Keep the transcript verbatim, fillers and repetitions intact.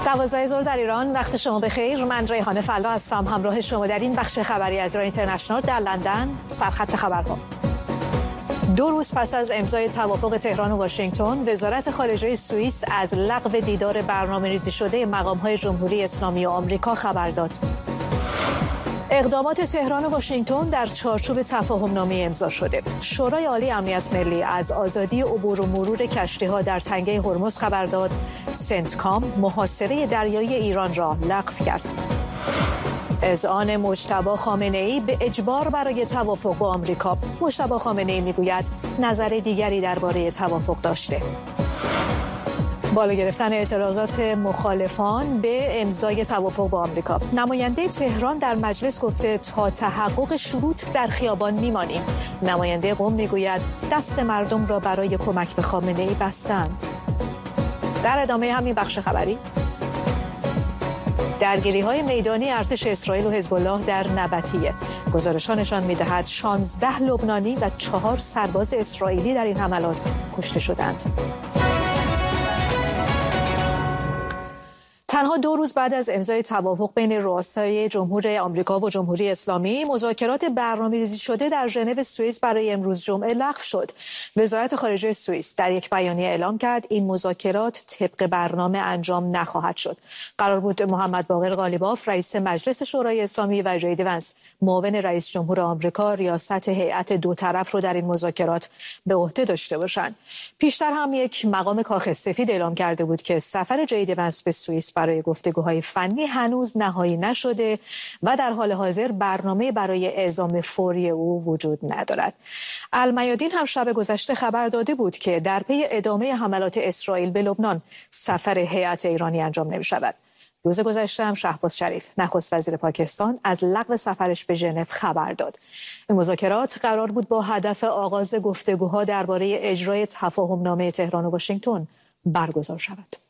دوازده ظهر در ایران، وقت شما بخیر. من ریحانه فلا هستم، همراه شما در این بخش خبری از ایران اینترنشنال در لندن. سرخط خبرها: دو روز پس از امضای توافق تهران و واشنگتن، وزارت خارجه سوئیس از لغو دیدار برنامه‌ریزی شده مقام‌های جمهوری اسلامی و آمریکا خبر داد. اقدامات تهران و واشنگتن در چارچوب تفاهم‌نامه امضا شده. شورای عالی امنیت ملی از آزادی عبور و مرور کشتی‌ها در تنگه هرمز خبر داد. سنتکام محاصره دریایی ایران را لغو کرد. اذعان مجتبی خامنه‌ای به اجبار برای توافق با آمریکا. مجتبی خامنه‌ای میگوید نظر دیگری درباره توافق داشته. بالا گرفتن اعتراضات مخالفان به امضای توافق با آمریکا. نماینده تهران در مجلس گفته تا تحقق شروط در خیابان میمانیم. نماینده قم میگوید دست مردم را برای کمک به خامنه‌ای بستند. در ادامه همین بخش خبری، درگیری‌های میدانی ارتش اسرائیل و حزب الله در نبطیه. گزارش‌ها نشان می‌دهد شانزده لبنانی و چهار سرباز اسرائیلی در این حملات کشته شدند. تنها دو روز بعد از امضای توافق بین رؤسای جمهور آمریکا و جمهوری اسلامی، مذاکرات برنامه‌ریزی شده در ژنو سوئیس برای امروز جمعه لغو شد. وزارت خارجه سوئیس در یک بیانیه اعلام کرد این مذاکرات طبق برنامه انجام نخواهد شد. قرار بود محمد باقر غالیباف، رئیس مجلس شورای اسلامی، و جی دی ونس، معاون رئیس جمهور آمریکا، ریاست هیئت دو طرف رو در این مذاکرات به عهده داشته باشند. پیشتر هم یک مقام کاخ سفید اعلام کرده بود که سفر جی دی ونس به سوئیس برای گفتگوهای فنی هنوز نهایی نشده و در حال حاضر برنامه برای اعزام فوری او وجود ندارد. المیادین هم شب گذشته خبر داده بود که در پی ادامه حملات اسرائیل به لبنان، سفر هیئت ایرانی انجام نمی شود. روز گذشته هم شهباز شریف، نخست وزیر پاکستان، از لغو سفرش به ژنو خبر داد. این مذاکرات قرار بود با هدف آغاز گفتگوها درباره اجرای تفاهم‌نامه تهران و واشنگتن برگزار شود.